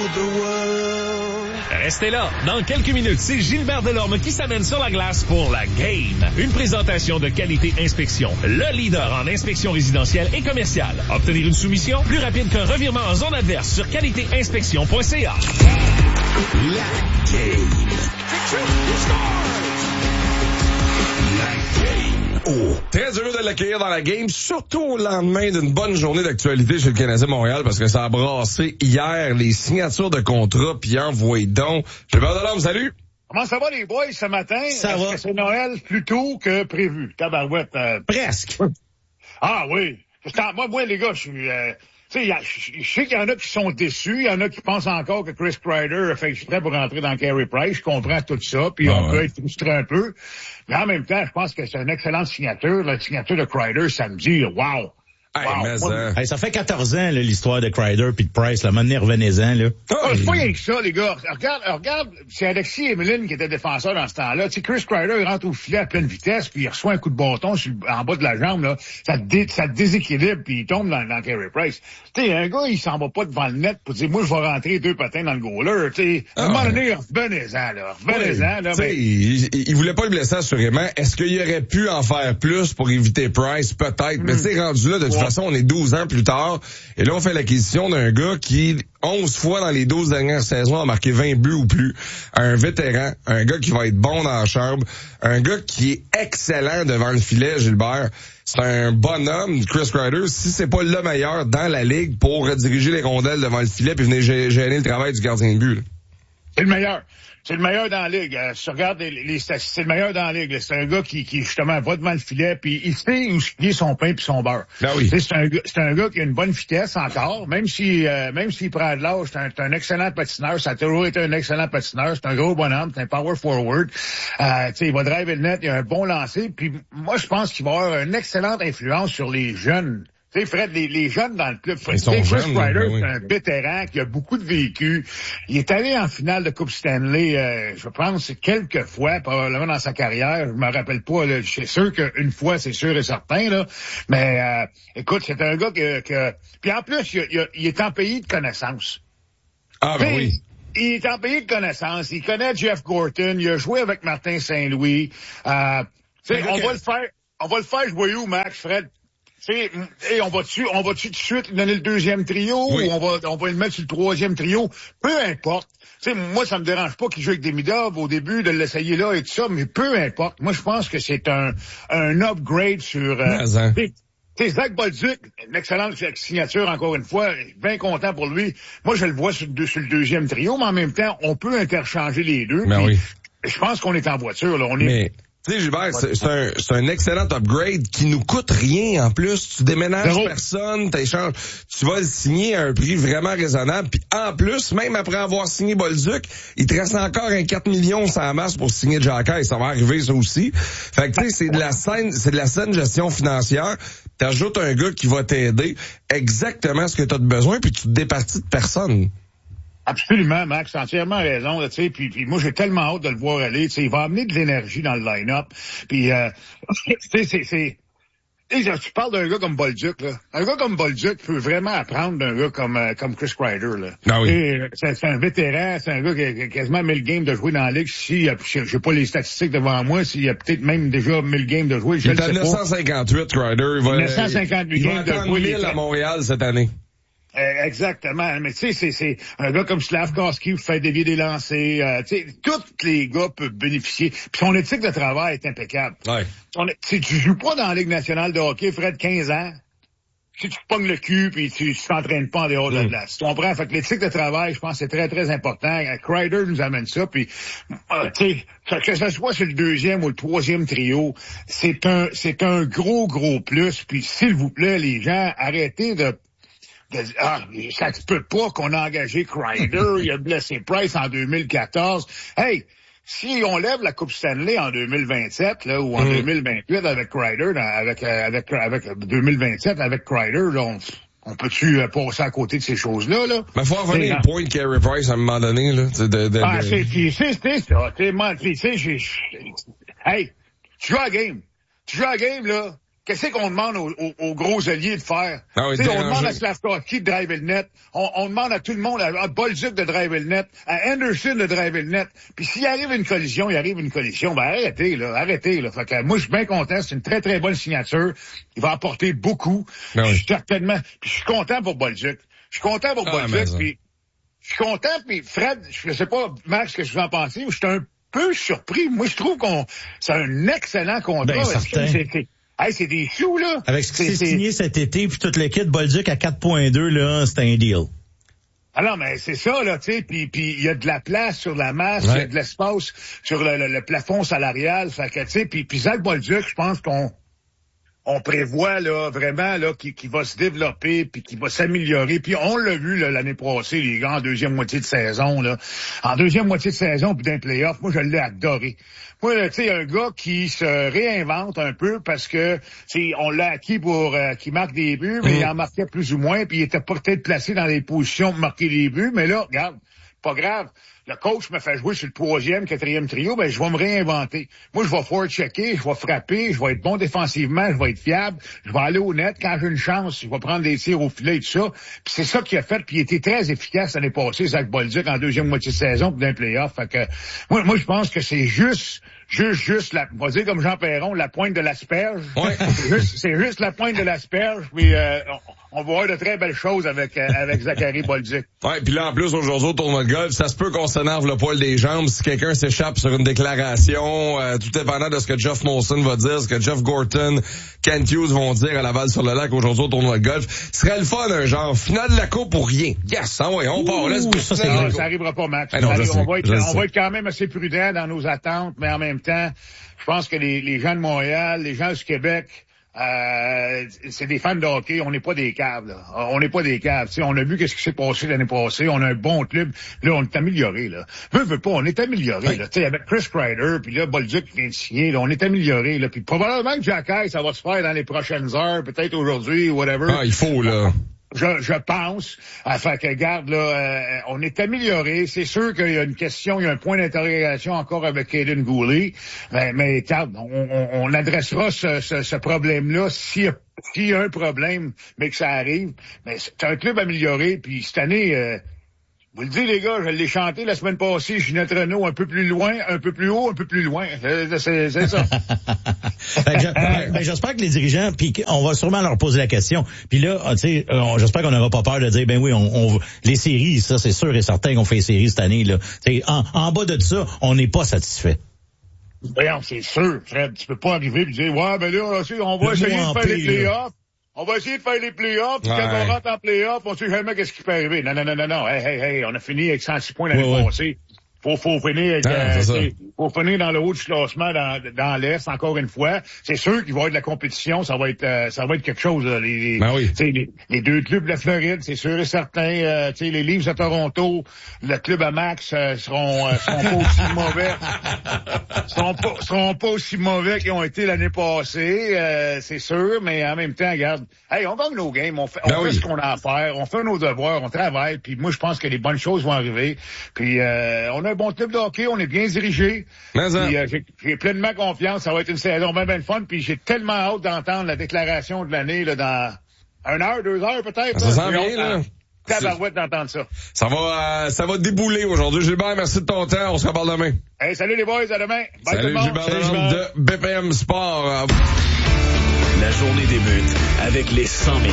Restez là. Dans quelques minutes, c'est Gilbert Delorme qui s'amène sur la glace pour la Game. Une présentation de Qualité Inspection, le leader en inspection résidentielle et commerciale. Obtenir une soumission plus rapide qu'un revirement en zone adverse sur qualitéinspection.ca. La Game. Oh, très heureux de l'accueillir dans la game, surtout au lendemain d'une bonne journée d'actualité chez le Canadien Montréal, parce que ça a brassé hier les signatures de contrats, puis envoyé donc. Gilbert Delorme, salut! Comment ça va les boys ce matin? Ça va. Que c'est Noël plus tôt que prévu? Tabarouette. Presque. Ah oui. Moi les gars, je suis... je sais qu'il y en a qui sont déçus, il y en a qui pensent encore que Chris Kreider a fait exprès pour rentrer dans Carey Price. Je comprends tout ça, puis on peut être frustré un peu. Mais en même temps, je pense que c'est une excellente signature. La signature de Kreider samedi, wow! Hey, ça fait 14 ans, là, l'histoire de Kreider puis de Price. La monnaie, revenez-en, là. C'est pas rien que ça, les gars. Regarde, c'est Alexis Emeline qui était défenseur dans ce temps-là. Tu sais, Chris Kreider, il rentre au filet à pleine vitesse, puis il reçoit un coup de bâton en bas de la jambe, là. Ça déséquilibre, puis il tombe dans Carey Price. Tu sais, un gars, il s'en va pas devant le net pour dire, moi, je vais rentrer 2 patins dans le goaler. Tu sais, à un moment donné, revenez-en, là. Tu sais, il voulait pas le blesser, assurément. Est-ce qu'il aurait pu en faire plus pour éviter Price? Peut-être. Mais tu sais, rendu là, de toute façon, on est 12 ans plus tard, et là, on fait l'acquisition d'un gars qui, 11 fois dans les 12 dernières saisons, a marqué 20 buts ou plus. Un vétéran, un gars qui va être bon dans la chambre, un gars qui est excellent devant le filet, Gilbert. C'est un bonhomme, Chris Kreider, si c'est pas le meilleur dans la ligue pour rediriger les rondelles devant le filet puis venir gêner le travail du gardien de but. Là. C'est le meilleur. C'est le meilleur dans la ligue. Si tu regardes les statistiques, c'est le meilleur dans la ligue. C'est un gars qui justement va devant le filet, puis il sait où skier son pain puis son beurre. Ben oui. C'est un gars qui a une bonne vitesse encore, même s'il prend de l'âge. C'est un excellent patineur. Ça a toujours été un excellent patineur. C'est un gros bonhomme. C'est un power forward. Il va driver le net. Il a un bon lancer. Puis moi, je pense qu'il va avoir une excellente influence sur les jeunes. Tu sais, Fred, les jeunes dans le club, Chris Kreider, c'est un vétéran qui a beaucoup de vécu. Il est allé en finale de Coupe Stanley, je pense, quelques fois, probablement dans sa carrière. Je me rappelle pas, là. Je suis sûr qu'une fois, c'est sûr et certain, là. Mais, écoute, c'est un gars que... Puis en plus, il est en pays de connaissances. Ah, ben oui. Il est en pays de connaissances. Il connaît Jeff Gorton. Il a joué avec Martin Saint-Louis. On va le faire jouer où, Max, Fred? On va-tu tout de suite lui donner le deuxième trio, ou on va le mettre sur le troisième trio? Peu importe. Moi, ça me dérange pas qu'il joue avec Demidov au début, de l'essayer là et tout ça, mais peu importe. Moi, je pense que c'est un upgrade sur... Zach Bolduc, une excellente signature encore une fois, bien content pour lui. Moi, je le vois sur le deuxième trio, mais en même temps, on peut interchanger les deux. Ben oui. Je pense qu'on est en voiture, là. Tu sais, Gilbert, c'est un excellent upgrade qui nous coûte rien en plus. Tu déménages personne, t'échanges, tu vas le signer à un prix vraiment raisonnable. Puis en plus, même après avoir signé Bolduc, il te reste encore un 4 millions sans masse pour signer Xhekaj. Ça va arriver ça aussi. Fait que tu sais, c'est de la saine gestion financière. T'ajoutes un gars qui va t'aider exactement ce que t'as de besoin, puis tu te départis de personne. Absolument, Max, entièrement raison, tu sais, puis moi j'ai tellement hâte de le voir aller, tu sais, il va amener de l'énergie dans le line-up, puis tu parles d'un gars comme Bolduc, là. Un gars comme Bolduc peut vraiment apprendre d'un gars comme Chris Kreider, là. Ah oui. C'est un vétéran, c'est un gars qui a quasiment 1000 games de jouer dans la ligue. J'ai pas les statistiques devant moi, s'il a peut-être même déjà 1000 games de jouer, je le sais pas. Il est à 958, Kreider. 958 games de jouer. Il va attendre 1000 à Montréal cette annne. Exactement. Mais tu sais, c'est un gars comme Slavkovski qui fait dévier des lancers. Tu sais, tous les gars peuvent bénéficier. Puis son éthique de travail est impeccable. Ouais. Tu joues pas dans la Ligue nationale de hockey, Fred, 15 ans. Si tu pognes le cul puis tu t'entraînes pas en dehors de la glace. Tu comprends? Fait que l'éthique de travail, je pense, c'est très, très important. Kreider nous amène ça. Puis, tu sais, que ce soit sur le deuxième ou le troisième trio, c'est un gros plus. Puis, s'il vous plaît, les gens, arrêtez ça se peut pas qu'on a engagé Kreider, il a blessé Price en 2014. Hey, si on lève la Coupe Stanley en 2027, là, ou en 2028 avec Kreider, avec 2027 avec Kreider, là, on peut-tu passer à côté de ces choses-là, là? Mais faut en revenir le point de Carey Price à un moment donné, là. C'est ça. Hey, tu joues à la game, là. qu'est-ce qu'on demande aux gros alliés de faire? Ah oui, on demande à Slavkovski de driver le net. On demande à tout le monde, à Bolduc de driver le net, à Anderson de driver le net. Puis s'il arrive une collision, Ben arrêtez, là. Fait que moi, je suis bien content. C'est une très, très bonne signature. Il va apporter beaucoup. Ah oui. Certainement. Puis je suis content pour Bolduc. Je suis content pour Bolduc. Puis je suis content. Puis Fred, je sais pas, Max, ce que vous en pensez. Je suis un peu surpris. Moi, je trouve c'est un excellent contrat. Ben, certain. C'est des sous, là. Avec ce qui s'est signé cet été, puis toute l'équipe, Bolduc à 4.2, là, c'est un deal. Ah non, mais c'est ça, là, tu sais, puis il y a de la place sur la masse, il y a de l'espace sur le plafond salarial, fait que, tu sais, puis Zach Bolduc, je pense qu'on prévoit, là, vraiment, là, qui va se développer, puis qui va s'améliorer. Puis on l'a vu, là, l'année passée, les gars, en deuxième moitié de saison, là. En deuxième moitié de saison, puis d'un play-off, moi, je l'ai adoré. Moi, tu sais, un gars qui se réinvente un peu parce que, on l'a acquis pour qu'il marque des buts, mais il en marquait plus ou moins, puis il était peut-être placé dans les positions pour marquer des buts. Mais là, regarde, pas grave. Le coach me fait jouer sur le 3e, 4e trio, ben je vais me réinventer. Moi, je vais forechecker, je vais frapper, je vais être bon défensivement, je vais être fiable, je vais aller au net. Quand j'ai une chance, je vais prendre des tirs au filet et tout ça. Puis c'est ça qu'il a fait, puis il était très efficace l'année passée, Zach Bolduc, en deuxième moitié de saison, puis d'un play-off. Fait que moi, je pense que c'est juste on va dire comme Jean Perron, la pointe de l'asperge. Ouais. C'est juste la pointe de l'asperge, puis on va voir de très belles choses avec Zachary Bolduc. Ouais, puis là, en plus, aujourd'hui, au tournoi de golf, ça se peut qu'on s'énerve le poil des jambes si quelqu'un s'échappe sur une déclaration, tout dépendant de ce que Jeff Molson va dire, ce que Jeff Gorton, Kent Hughes vont dire à Laval-sur-le-lac aujourd'hui au tournoi de golf. Ce serait le fun, un genre, finale de la coupe pour rien. Yes, ah ouais, on part, là, ça arrivera pas, Max. Non, on va être quand même assez prudent dans nos attentes, mais en même temps, je pense que les gens de Montréal, les gens du Québec, c'est des fans de hockey, on n'est pas des caves, là. On n'est pas des caves. T'sais, on a vu qu'est-ce qui s'est passé l'année passée, on a un bon club. Là, on est amélioré, là. Veux pas, on est amélioré, oui. Là. T'sais, avec Chris Kreider, puis là, Bolduc qui vient de signer, là, on est amélioré, là. Puis probablement que Jack Hayes, ça va se faire dans les prochaines heures, peut-être aujourd'hui, whatever. Ah, il faut, là. Je pense. Fait que, regarde, là, on est amélioré. C'est sûr qu'il y a une question, il y a un point d'interrogation encore avec Kaden Gooley. Mais regarde, on adressera ce problème-là s'il y a un problème, mais que ça arrive. Mais c'est un club amélioré, puis cette année, vous le dites, les gars, je l'ai chanté la semaine passée, Ginette Renault, un peu plus loin, un peu plus haut, un peu plus loin. C'est ça. J'espère que les dirigeants, puis on va sûrement leur poser la question. Puis là, tu sais, j'espère qu'on n'aura pas peur de dire, ben oui, les séries, ça, c'est sûr et certain qu'on fait les séries cette année, là. En bas de ça, on n'est pas satisfait. Voyons, c'est sûr, Fred. Tu peux pas arriver et dire, ouais, ben là, on va essayer de faire les playoffs. On va essayer de faire les playoffs, puis quand on rentre en playoffs, on sait jamais qu'est-ce qui peut arriver. Non. Hey, on a fini avec 106 points l'année passée. Faut finir faut finir dans le haut du classement dans l'Est, encore une fois. C'est sûr qu'il va y avoir de la compétition, ça va être quelque chose, là. Les deux clubs de la Floride, c'est sûr et certain, les Leafs de Toronto, le club à Max, seront pas aussi mauvais. seront pas aussi mauvais qu'ils ont été l'année passée, c'est sûr, mais en même temps, regarde, hey, on gagne nos games, on fait ce qu'on a à faire, on fait nos devoirs, on travaille, puis moi, je pense que les bonnes choses vont arriver, puis on a un bon club de hockey, on est bien dirigé. J'ai pleinement confiance, ça va être une saison bien fun, puis j'ai tellement hâte d'entendre la déclaration de l'année là dans 1 heure, 2 heures peut-être. Ça sent bien, là. Tabarouette d'entendre ça. Ça va débouler aujourd'hui. Gilbert, merci de ton temps. On se reparle demain. Hey, salut les boys, à demain. Bye salut, tout le monde. Gilbert de BPM Sport. La journée débute avec les 100 000